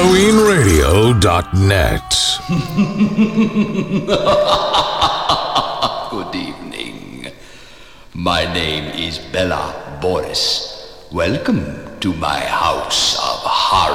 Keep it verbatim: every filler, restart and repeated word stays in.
Halloween Radio dot net. Good evening. My name is Bella Boris. Welcome to my house of